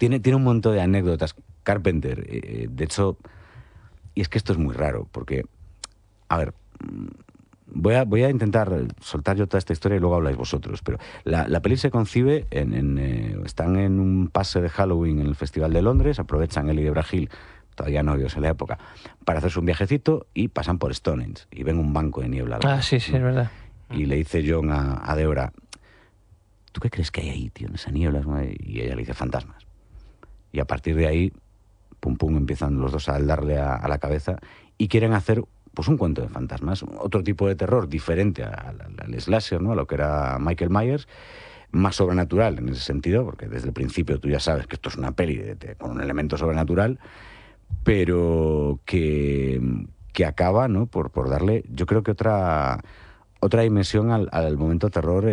tiene un montón de anécdotas. Carpenter, de hecho, y es que esto es muy raro, porque, a ver, voy a intentar soltar yo toda esta historia y luego habláis vosotros, pero la peli se concibe, están en un pase de Halloween en el Festival de Londres, aprovechan él y Debra Hill, todavía novios en la época, para hacerse un viajecito y pasan por Stonehenge y ven un banco de niebla. Sí, es verdad. Y le dice John a Debra, ¿tú qué crees que hay ahí, tío, en esa niebla? Y ella le dice, fantasmas. Y a partir de ahí, pum pum, empiezan los dos a darle a la cabeza y quieren hacer pues un cuento de fantasmas, otro tipo de terror diferente al slasher, ¿no? A lo que era Michael Myers, más sobrenatural en ese sentido, porque desde el principio tú ya sabes que esto es una peli con un elemento sobrenatural, pero que acaba, ¿no? por darle, yo creo que otra dimensión al momento terror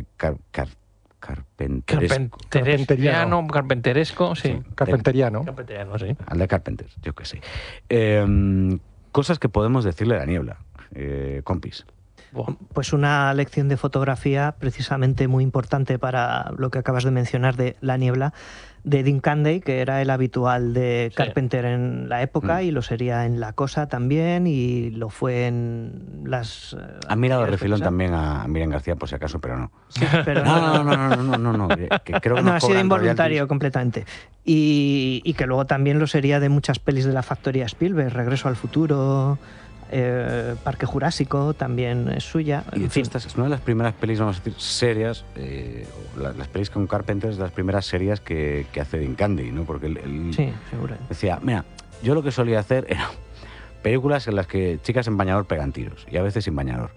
carpenteresco, sí. Carpenteriano, sí. Al de Carpenter, yo qué sé. Cosas que podemos decirle a la niebla, compis. Pues una lección de fotografía precisamente muy importante para lo que acabas de mencionar de La niebla, de Dean Canday, que era el habitual de Carpenter en la época y lo sería en La cosa también, y lo fue en las... Han mirado de refilón también a Miriam García por si acaso, pero no. Sí, pero no, que creo que no ha sido involuntario royalties. completamente. Y que luego también lo sería de muchas pelis de la factoría Spielberg, Regreso al futuro... Parque Jurásico también es suya. Y en fin, esta es una de las primeras pelis, vamos a decir, serias, las pelis con Carpenter es de las primeras serias que hace Dean Candy, ¿no? Porque él sí, seguro. Decía, mira, yo lo que solía hacer era películas en las que chicas en bañador pegan tiros, y a veces sin bañador.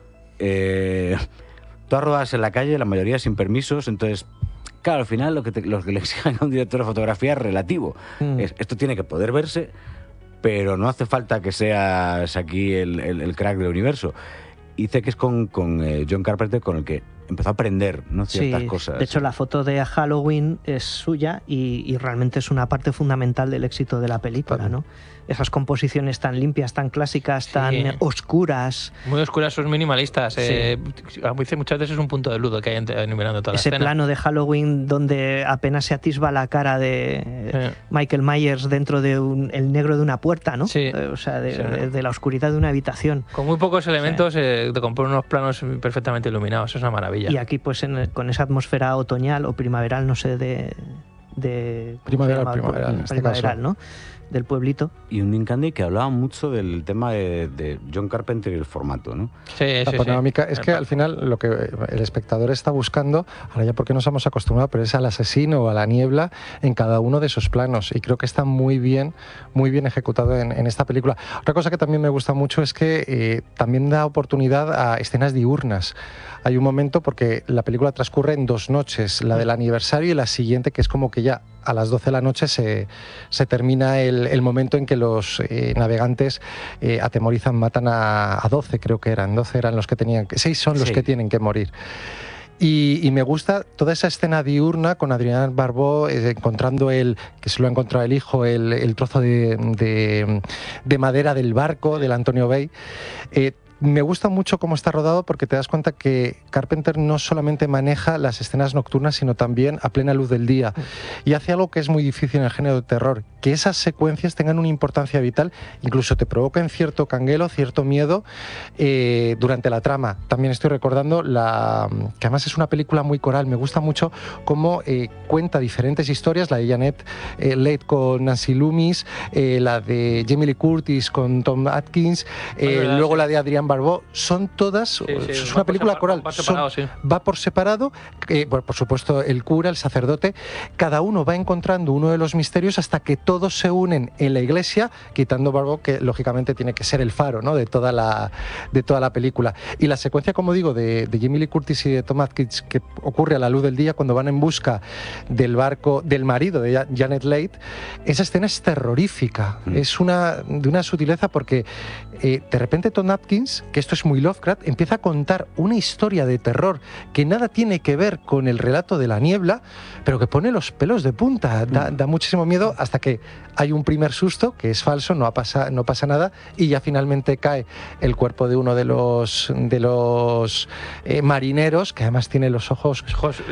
Todas rodadas en la calle, la mayoría sin permisos, entonces... Claro, al final lo que le exigen a un director de fotografía es relativo. Esto tiene que poder verse, pero no hace falta que seas aquí el crack del universo. Dice que es con John Carpenter con el que empezó a aprender, ¿no? Ciertas cosas. De hecho, la foto de Halloween es suya y realmente es una parte fundamental del éxito de la película, ¿no? Esas composiciones tan limpias, tan clásicas, tan oscuras. Muy oscuras, son minimalistas. Muchas veces es un punto de ludo que hay enumerando toda la escena. Ese plano de Halloween donde apenas se atisba la cara de Michael Myers dentro de el negro de una puerta, ¿no? O sea, de la oscuridad de una habitación. Con muy pocos elementos te compone unos planos perfectamente iluminados. Es una maravilla. Y aquí, pues, con esa atmósfera otoñal o primaveral, no sé, primaveral, en este caso, ¿no? Del pueblito. Y un Dean Candy que hablaba mucho del tema de John Carpenter y el formato, ¿no? La panorámica. Es que al final lo que el espectador está buscando, ahora ya porque nos hemos acostumbrado, pero es al asesino o a la niebla en cada uno de esos planos. Y creo que está muy bien ejecutado en esta película. Otra cosa que también me gusta mucho es que también da oportunidad a escenas diurnas. Hay un momento, porque la película transcurre en 2 noches, la del aniversario y la siguiente, que es como que ya a las 12 de la noche se termina el momento en que los navegantes atemorizan, matan a 12, creo que eran. 12 eran los que tenían que... 6 son los que tienen que morir. Y me gusta toda esa escena diurna con Adrián Barbeau encontrando que se lo ha encontrado el hijo, el trozo de madera del barco del Antonio Bay. Me gusta mucho cómo está rodado porque te das cuenta que Carpenter no solamente maneja las escenas nocturnas, sino también a plena luz del día. Y hace algo que es muy difícil en el género de terror, que esas secuencias tengan una importancia vital, incluso te provoquen cierto canguelo, cierto miedo durante la trama. También estoy recordando que además es una película muy coral. Me gusta mucho cómo cuenta diferentes historias, la de Janet Leigh con Nancy Loomis, la de Jamie Lee Curtis con Tom Atkins, luego la de Adrián Barbeau. Son todas, es una película coral, va por separado, por supuesto el cura, el sacerdote, cada uno va encontrando uno de los misterios hasta que todos se unen en la iglesia, quitando Barbeau, que lógicamente tiene que ser el faro, ¿no?, de toda la película. Y la secuencia, como digo, de Jamie Lee Curtis y de Tom Atkins, que ocurre a la luz del día cuando van en busca del barco del marido de Janet Leigh, esa escena es terrorífica, es de una sutileza porque de repente Tom Atkins además, que esto es muy Lovecraft, empieza a contar una historia de terror que nada tiene que ver con el relato de La Niebla, pero que pone los pelos de punta, da muchísimo miedo hasta que hay un primer susto, que es falso, no pasa nada, y ya finalmente cae el cuerpo de uno de los marineros, que además tiene los ojos,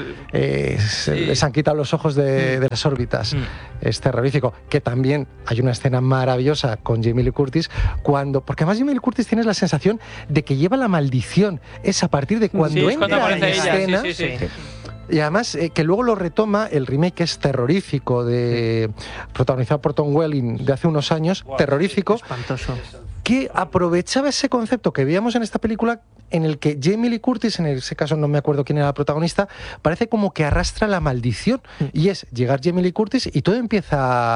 les han quitado los ojos de las órbitas. Es terrorífico. Que también hay una escena maravillosa con Jamie Lee Curtis, porque además Jamie Lee Curtis tienes la sensación de que lleva la maldición. Es a partir de cuando entra en escena. Y además que luego lo retoma el remake, que es terrorífico, protagonizado por Tom Welling de hace unos años, terrorífico, espantoso, que aprovechaba ese concepto que veíamos en esta película, en el que Jamie Lee Curtis, en ese caso no me acuerdo quién era la protagonista, parece como que arrastra la maldición, y es llegar Jamie Lee Curtis y todo empieza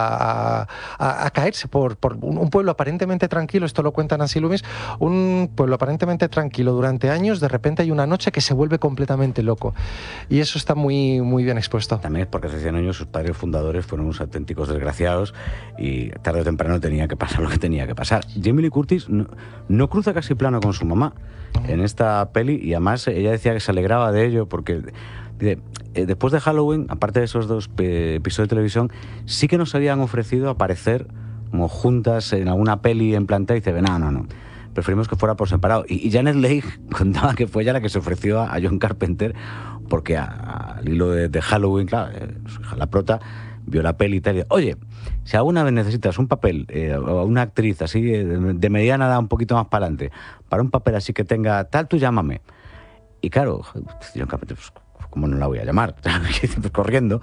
a caerse por un pueblo aparentemente tranquilo. Esto lo cuenta Nancy Loomis, un pueblo aparentemente tranquilo durante años, de repente hay una noche que se vuelve completamente loco, y eso está muy, muy bien expuesto. También es porque hace 100 años sus padres fundadores fueron unos auténticos desgraciados y tarde o temprano tenía que pasar lo que tenía que pasar. Jamie Lee Curtis no cruza casi plano con su mamá en esta peli, y además ella decía que se alegraba de ello porque después de Halloween, aparte de esos 2 episodios de televisión, sí que nos habían ofrecido aparecer como juntas en alguna peli en planta, y dice, no, preferimos que fuera por separado. Y Janet Leigh contaba que fue ella la que se ofreció a John Carpenter, porque al hilo de Halloween, claro, su hija, la prota, vio la peli y tal, y dice, oye, si alguna vez necesitas un papel o una actriz así de mediana edad, un poquito más para adelante, para un papel así que tenga tal, tú llámame. Y claro, John Carpenter, pues, ¿cómo no la voy a llamar? Pues corriendo.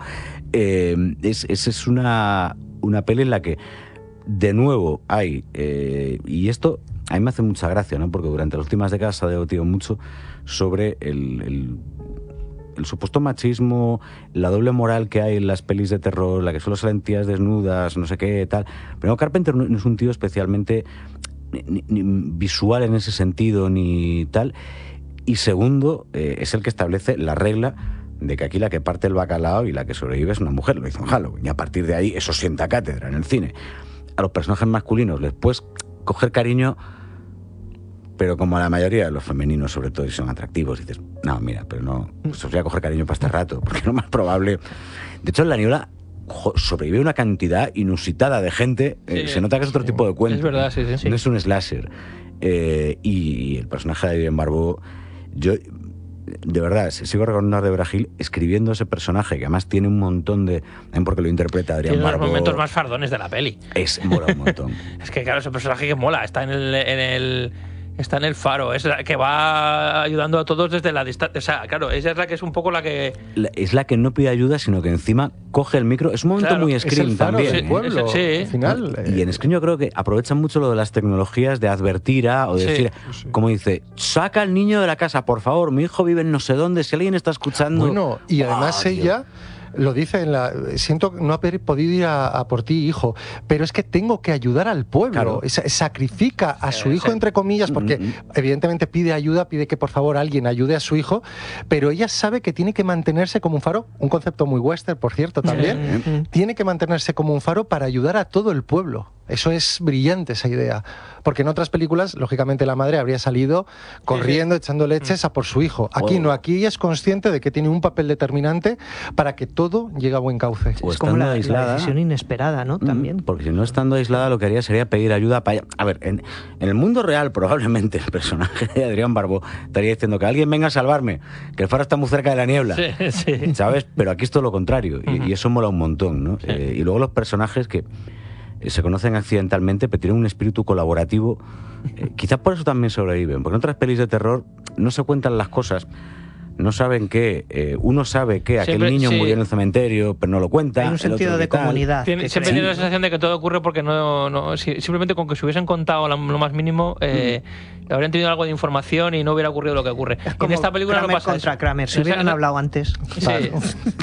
Es una peli en la que de nuevo hay, y esto a mí me hace mucha gracia, ¿no? Porque durante las últimas décadas se ha debatido mucho sobre el supuesto machismo, la doble moral que hay en las pelis de terror, la que solo salen tías desnudas, no sé qué, tal. Pero Carpenter no es un tío especialmente ni visual en ese sentido, ni tal. Y segundo, es el que establece la regla de que aquí la que parte el bacalao y la que sobrevive es una mujer. Lo hizo en Halloween, y a partir de ahí eso sienta cátedra en el cine. A los personajes masculinos les puedes coger cariño, pero como a la mayoría de los femeninos, sobre todo, si son atractivos, dices, no, mira, pero no, pues os voy a coger cariño para este rato, porque lo más probable... De hecho, en La Niebla sobrevive una cantidad inusitada de gente, se nota que es otro tipo de cuento. Es verdad, sí. No es un slasher. Y el personaje de Adrienne Barbeau, yo, de verdad, sigo recordando a Debra Hill escribiendo ese personaje, que además tiene un montón de... También porque lo interpreta Adrienne Barbeau. Tiene los momentos más fardones de la peli. Mola un montón. Es que, claro, ese personaje que mola, está está en el faro, es la que va ayudando a todos desde la distancia. O sea, claro, ella es la que es un poco la que... Es la que no pide ayuda, sino que encima coge el micro. Es un momento muy Scream también. Del pueblo, al final. Y en Scream yo creo que aprovechan mucho lo de las tecnologías de advertir o de decir, como dice, saca al niño de la casa, por favor, mi hijo vive en no sé dónde, si alguien está escuchando... Bueno, y además ella... Lo dice siento no haber podido ir a por ti, hijo, pero es que tengo que ayudar al pueblo. Claro. Sacrifica a su hijo, entre comillas, porque evidentemente pide ayuda, pide que por favor alguien ayude a su hijo, pero ella sabe que tiene que mantenerse como un faro, un concepto muy western, por cierto, también. Tiene que mantenerse como un faro para ayudar a todo el pueblo. Eso es brillante, esa idea. Porque en otras películas, lógicamente, la madre habría salido corriendo, echando leches a por su hijo. Aquí no, aquí ella es consciente de que tiene un papel determinante para que todo llegue a buen cauce. Es como la decisión inesperada, ¿no? También. Porque si no, estando aislada, lo que haría sería pedir ayuda para... A ver, en el mundo real, probablemente el personaje de Adrienne Barbeau estaría diciendo que alguien venga a salvarme, que el faro está muy cerca de la niebla. Sí. ¿Sabes? Pero aquí es todo lo contrario. Y eso mola un montón, ¿no? Sí. Y luego los personajes que se conocen accidentalmente, pero tienen un espíritu colaborativo. Quizás por eso también sobreviven, porque en otras pelis de terror no se cuentan las cosas, no saben que uno sabe que aquel niño murió en el cementerio, pero no lo cuenta. Hay un sentido de comunidad. Siempre tiene la sensación de que todo ocurre porque simplemente con que se hubiesen contado lo más mínimo, habrían tenido algo de información y no hubiera ocurrido lo que ocurre. En esta película Kramer no pasa contra eso. Kramer, si hubieran hablado antes. Sí.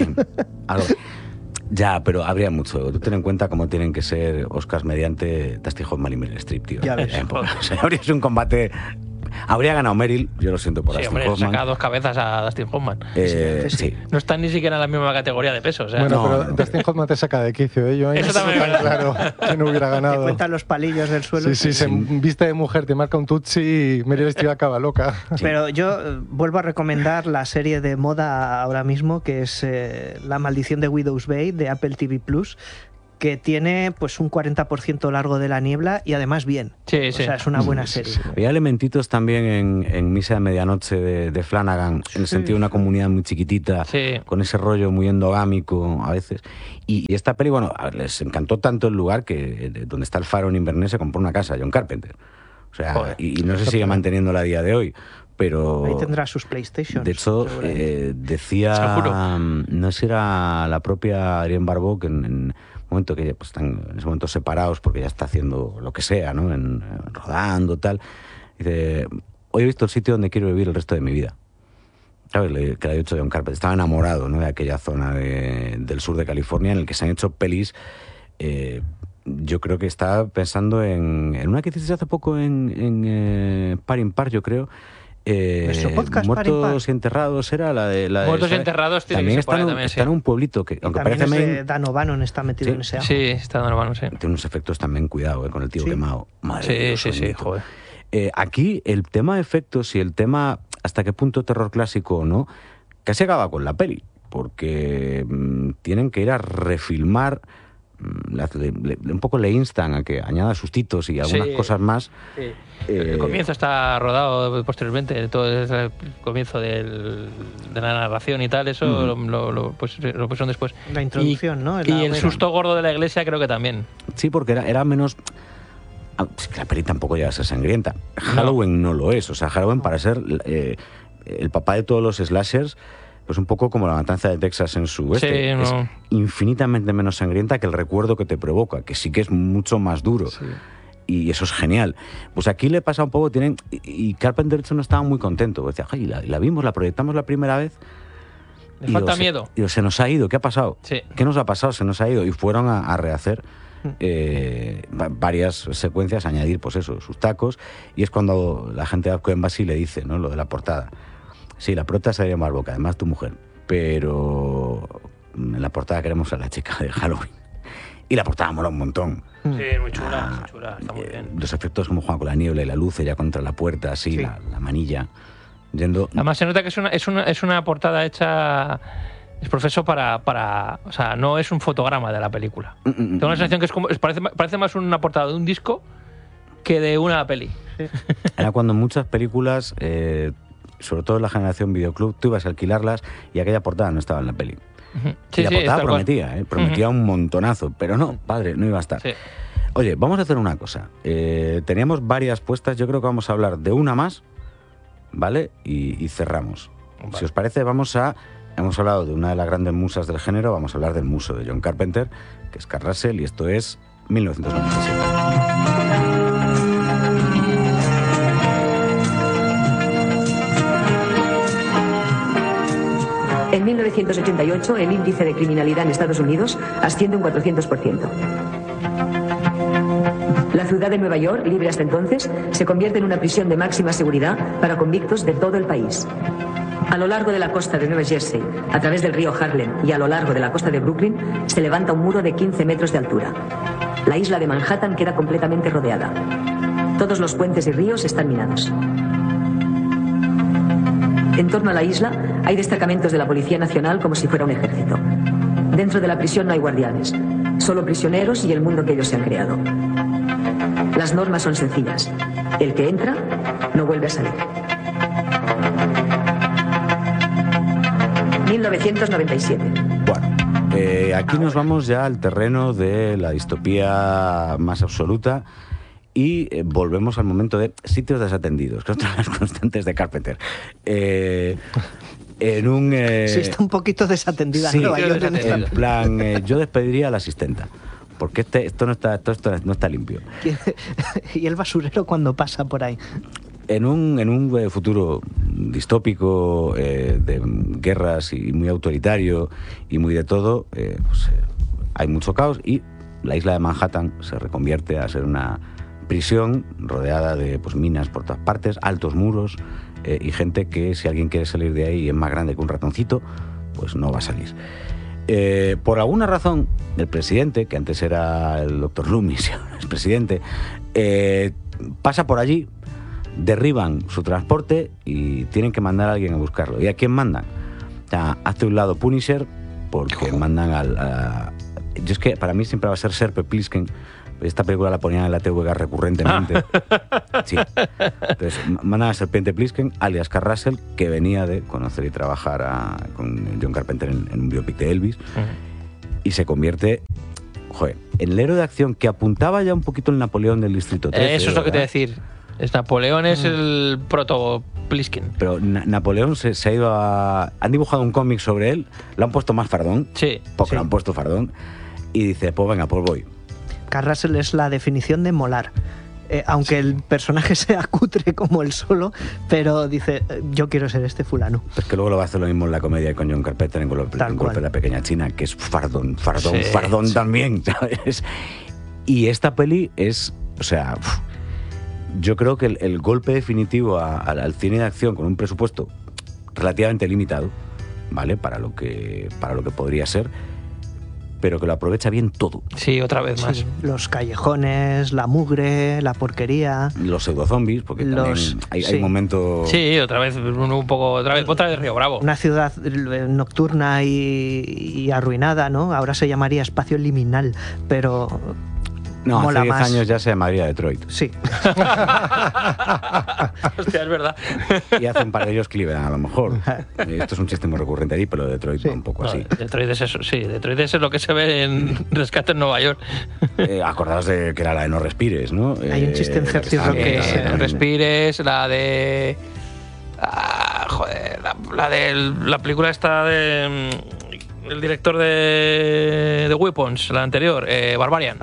Ya, pero habría mucho. Tú ten en cuenta cómo tienen que ser Oscars mediante Dustin Hoffman y Meryl Streep, tío. Ya ves. O sea, habría sido un combate Habría ganado Meryl, yo lo siento por Sí, Dustin hombre, Hoffman. saca 2 cabezas a Dustin Hoffman. Sí. No están ni siquiera en la misma categoría de peso. O sea, Bueno, no, pero Dustin Hoffman te saca de quicio, ¿eh? Yo ahí Eso no también tengo es verdad. claro que no hubiera Te ganado. cuentan los palillos del suelo. Sí, se viste de mujer, te marca un tutsi y Meryl Streep acaba loca. Pero yo vuelvo a recomendar la serie de moda ahora mismo, que es La maldición de Widow's Bay, de Apple TV Plus, que tiene pues un 40% largo de La niebla y además bien. Sí, O sí. sea, es una buena serie. Había elementitos también en Misa de Medianoche de Flanagan, en el sentido de una comunidad muy chiquitita, Sí. con ese rollo muy endogámico a veces. Y esta peli, bueno, les encantó tanto el lugar que donde está el faro en Inverness se compró una casa, John Carpenter. O sea, Joder. y no se sigue manteniéndola a día de hoy. Pero Ahí tendrá sus PlayStation. de hecho, decía, Seguro. no sé si era la propia Adrienne Barbeau, que en momento que pues, están en ese momento separados porque ya está haciendo lo que sea, ¿no? Rodando, tal. Dice, hoy he visto el sitio donde quiero vivir el resto de mi vida. ¿Sabes? Que le había hecho John Carpenter. Estaba enamorado, ¿no? De aquella zona del sur de California en el que se han hecho pelis. Yo creo que estaba pensando en una que hiciste hace poco en Par Impar, yo creo. Nuestro podcast, Par Muertos Impar. y enterrados era la de Muertos y ¿sabes? enterrados tiene También que ser está, por ahí en, también, está en sí. un pueblito que, Y aunque también parece es de main, Dan O'Bannon, está metido Sí. en ese ajo. Sí, está normal, sí. tiene unos efectos también, cuidado, con el tío Sí. quemado. Madre de Sí, Dios, sí, sí, bendito. joder. Aquí el tema de efectos y el tema hasta qué punto terror clásico o no, casi acaba con la peli, porque tienen que ir a refilmar, un poco le instan a que añada sustitos y algunas Sí. cosas más. Sí. El comienzo está rodado posteriormente, todo es el comienzo de la narración y tal, eso lo pusieron después. La introducción, y, ¿no? Y el susto gordo de la iglesia creo que también. Sí, porque era menos... Es que la peli tampoco llega a ser sangrienta. Halloween no lo es. O sea, Halloween para ser el papá de todos los slashers, pues un poco como La matanza de Texas en su oeste. Sí, Es no. infinitamente menos sangrienta que el recuerdo que te provoca, que sí que es mucho más duro. Sí. Y eso es genial. Pues aquí le pasa un poco, y Carpenter de hecho no estaba muy contento. Decía, ay, la vimos, la proyectamos la primera vez. Le falta digo, miedo. Se nos ha ido, ¿qué ha pasado? Sí. ¿Qué nos ha pasado? Se nos ha ido. Y fueron a rehacer varias secuencias, añadir pues eso, sus tacos, y es cuando la gente de Embassy le dice, ¿no? Lo de la portada. Sí, la prota es Adrienne Barbeau, además tu mujer, pero en la portada queremos a la chica de Halloween. Y la portada mola un montón. Sí, muy chula, está muy bien. Los efectos como juegan con la niebla y la luz ella contra la puerta, así, Sí. la manilla. Yendo... Además se nota que es una portada hecha, es profeso para o sea, no es un fotograma de la película. Tengo la sensación que es como, parece más una portada de un disco que de una peli. Era cuando en muchas películas, sobre todo en la generación videoclub, tú ibas a alquilarlas y aquella portada no estaba en la peli. Sí, y la sí, portada tal cual. prometía un montonazo, pero no, padre, no iba a estar. Sí. Oye, vamos a hacer una cosa. Teníamos varias puestas, yo creo que vamos a hablar de una más, ¿vale? Y cerramos. Vale. Si os parece, hemos hablado de una de las grandes musas del género, vamos a hablar del muso de John Carpenter, que es Kurt Russell, y esto es 1997. En 1988, el índice de criminalidad en Estados Unidos asciende un 400%. La ciudad de Nueva York, libre hasta entonces, se convierte en una prisión de máxima seguridad para convictos de todo el país. A lo largo de la costa de Nueva Jersey, a través del río Harlem y a lo largo de la costa de Brooklyn, se levanta un muro de 15 metros de altura. La isla de Manhattan queda completamente rodeada. Todos los puentes y ríos están minados. En torno a la isla hay destacamentos de la Policía Nacional como si fuera un ejército. Dentro de la prisión no hay guardianes, solo prisioneros y el mundo que ellos se han creado. Las normas son sencillas. El que entra no vuelve a salir. 1997. Bueno, aquí nos vamos ya al terreno de la distopía más absoluta y volvemos al momento de sitios desatendidos, que es otra de las constantes de Carpenter. En un... Sí, está un poquito desatendida. Sí, Nueva York en en esta- plan, yo despediría a la asistenta, porque esto no está limpio. Y el basurero cuando pasa por ahí. En un futuro distópico, de guerras y muy autoritario y muy de todo, hay mucho caos y la isla de Manhattan se reconvierte a ser una prisión rodeada de pues, minas por todas partes, altos muros y gente que si alguien quiere salir de ahí y es más grande que un ratoncito, pues no va a salir. Por alguna razón, el presidente, que antes era el doctor Loomis, ahora es presidente, pasa por allí, derriban su transporte y tienen que mandar a alguien a buscarlo. ¿Y a quién mandan? O sea, hace un lado Punisher, porque mandan yo es que para mí siempre va a ser Serpe Plisken. Esta película la ponían en la TVG recurrentemente. Sí. Entonces, mandan a Serpiente Plisken, alias Kurt Russell, que venía de conocer y trabajar con John Carpenter en un biopic de Elvis, y se convierte, en el héroe de acción que apuntaba ya un poquito el Napoleón del Distrito 13. Eso es lo que te voy a decir. Napoleón es el proto Plisken. Pero Napoleón se ha ido a... Han dibujado un cómic sobre él, lo han puesto más fardón, sí, porque lo han puesto fardón, y dice, pues venga, pues voy. Kurt Russell es la definición de molar. Aunque el personaje sea cutre como él solo, pero dice, yo quiero ser este fulano. Es que luego lo va a hacer lo mismo en la comedia con John Carpenter en Golpe de la Pequeña China, que es fardón sí. También, ¿sabes? Y esta peli es, o sea, yo creo que el golpe definitivo al cine de acción con un presupuesto relativamente limitado, ¿vale? Para lo que podría ser, pero que lo aprovecha bien todo. Sí, otra vez más. Sí, los callejones, la mugre, la porquería. Los pseudozombies, porque también hay momentos... Sí, otra vez Río Bravo. Una ciudad nocturna y arruinada, ¿no? Ahora se llamaría espacio liminal, pero... No, mola hace 10 más. años ya se llamaría Detroit. Sí. Hostia, es verdad. Y hace un par de ellos Cleveland, a lo mejor. Esto es un chiste muy recurrente allí, pero Detroit sí. Va un poco así. Detroit es eso, sí. Detroit es lo que se ve en Rescate en Nueva York. Acordaos de que era la de No Respires, ¿no? Hay un chiste en Certi Rock que No Respires, la de... la película esta de... El director de Weapons, la anterior, Barbarian.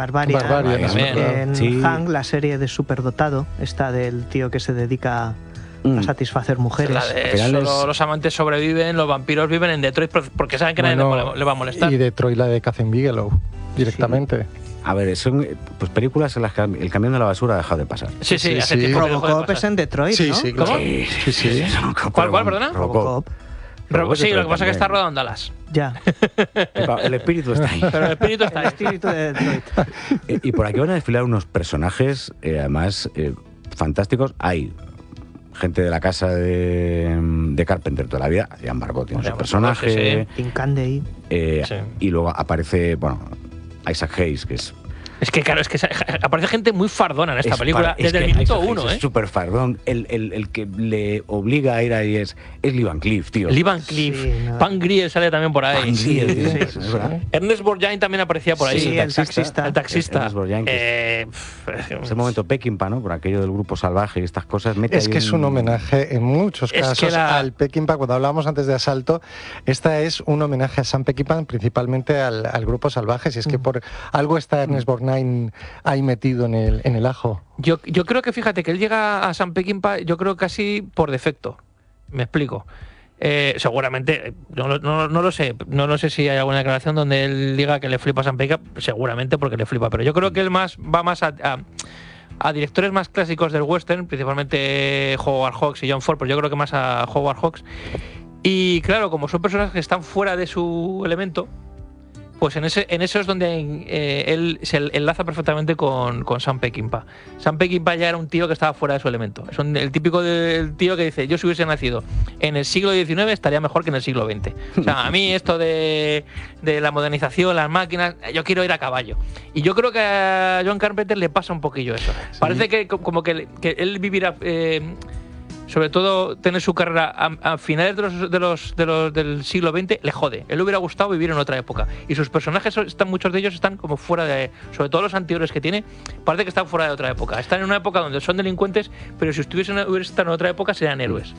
En sí. Hang, la serie de Superdotado, esta del tío que se dedica a satisfacer mujeres. Solo los amantes sobreviven, los vampiros viven en Detroit porque saben que nadie le va a molestar. Y Detroit, la de Kathryn Bigelow, directamente. Sí. A ver, son pues películas en las que el camión de la basura ha dejado de pasar. Sí, hace tiempo que dejó de Robocop es en Detroit, ¿no? Sí, ¿Cómo? Sí. ¿Cuál, perdona? Robocop. Sí, lo que pasa es que está rodado en Dallas. Ya. El espíritu está ahí. Pero el espíritu está ahí. El espíritu de Detroit. Y por aquí van a desfilar unos personajes, además, fantásticos. Hay gente de la casa de Carpenter toda la vida. Ian Bargot tiene su personaje. Tim Candy. Y luego aparece, Isaac Hayes, que es... Es que claro, aparece gente muy fardona en esta película desde el minuto uno, Es súper fardón. El que le obliga a ir ahí es Lee Van Cleef, tío. Lee Van Cleef. Sí, no. Pan Grier sale también por ahí. Pan Grier, tío. Sí. Ernest Borgnine también aparecía por ahí. Sí, el taxista. Ernest Borgnine. Ese momento Peckinpah, ¿no? Por aquello del grupo salvaje y estas cosas. Es que es un homenaje en muchos casos al Peckinpah. Cuando hablábamos antes de Asalto, esta es un homenaje a Sam Peckinpah, principalmente al grupo salvaje. Si es que por algo está Ernest Borgnine ahí metido en el ajo. Yo creo que, fíjate, que él llega a Sam Peckinpah, yo creo casi por defecto. Me explico. Seguramente, no lo sé. No sé si hay alguna declaración donde él diga que le flipa a Sam Peckinpah. Seguramente porque le flipa. Pero yo creo que él va más a directores más clásicos del western, principalmente Howard Hawks y John Ford, pero yo creo que más a Howard Hawks. Y claro, como son personajes que están fuera de su elemento, pues en eso es donde él se enlaza perfectamente con Sam Peckinpah. Sam Peckinpah ya era un tío que estaba fuera de su elemento. Es el típico del tío que dice, yo si hubiese nacido en el siglo XIX estaría mejor que en el siglo XX. O sea, a mí esto de la modernización, las máquinas, yo quiero ir a caballo. Y yo creo que a John Carpenter le pasa un poquillo eso. Sí. Parece que como que él vivirá... sobre todo tener su carrera a finales del siglo XX le jode. Él le hubiera gustado vivir en otra época. Y sus personajes, muchos de ellos están como fuera de... Sobre todo los anteriores que tiene, parece que están fuera de otra época. Están en una época donde son delincuentes, pero si hubiesen estado en otra época serían héroes.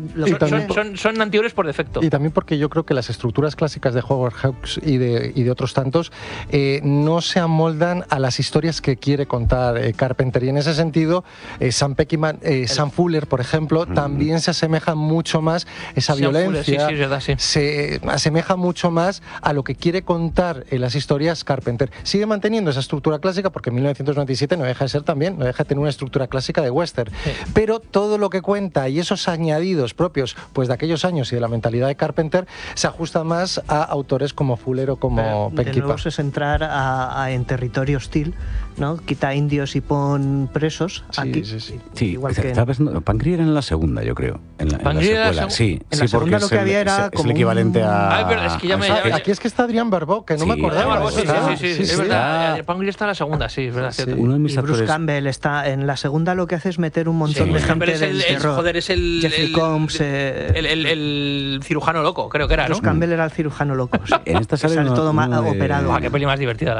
Son anteriores por defecto. Y también porque yo creo que las estructuras clásicas de Howard Hawks y de otros tantos no se amoldan a las historias que quiere contar Carpenter. Y en ese sentido, Sam Fuller, por ejemplo, ejemplo, también se asemeja mucho más esa violencia, sí, es verdad, sí. se asemeja mucho más a lo que quiere contar en las historias Carpenter. Sigue manteniendo esa estructura clásica porque en 1997 no deja de ser también, no deja de tener una estructura clásica de western, pero todo lo que cuenta y esos añadidos propios pues de aquellos años y de la mentalidad de Carpenter se ajusta más a autores como Fuller o como Peckinpah. De nuevo es entrar en territorio hostil, ¿no? Quita indios y pon presos. Sí, aquí, Sí, igual que estaba pensando, Pangri era en la segunda, yo creo. En la secuela, sí. En la segunda lo que había era es como el equivalente a... Ay, pero es que ya me... Aquí es que está Adrián Barbeau, que no me acordaba. Sí, es verdad. Pangri está en la segunda, sí, es verdad. Cierto. Uno de mis y Bruce actores... Campbell está en la segunda, lo que hace es meter un montón de gente del terror. Joder, es el... Jeffrey Combs, el cirujano loco, creo que era, ¿no? Bruce Campbell era el cirujano loco. Sí. En esta sale todo operado. Qué peli más divertida.